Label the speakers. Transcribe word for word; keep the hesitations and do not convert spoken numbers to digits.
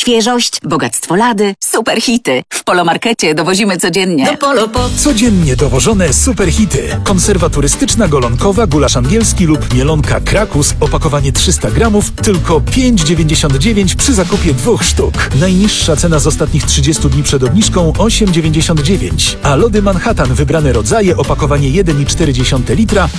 Speaker 1: Świeżość, bogactwo lady, super hity. W Polomarkecie dowozimy codziennie.
Speaker 2: Do Polo po...
Speaker 3: Codziennie dowożone superhity. Konserwa turystyczna golonkowa, gulasz angielski lub mielonka Krakus, opakowanie trzysta gramów, tylko pięć dziewięćdziesiąt dziewięć przy zakupie dwóch sztuk. Najniższa cena z ostatnich trzydziestu dni przed obniżką osiem dziewięćdziesiąt dziewięć. A lody Manhattan wybrane rodzaje, opakowanie jeden i cztery dziesiąte litra,